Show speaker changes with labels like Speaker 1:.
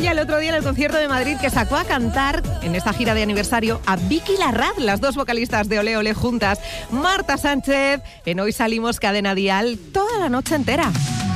Speaker 1: ella el otro día en el concierto de Madrid, que sacó a cantar en esta gira de aniversario a Vicky Larraz, las dos vocalistas de Olé Olé juntas. Marta Sánchez, en Hoy Salimos Cadena Dial, toda la noche entera.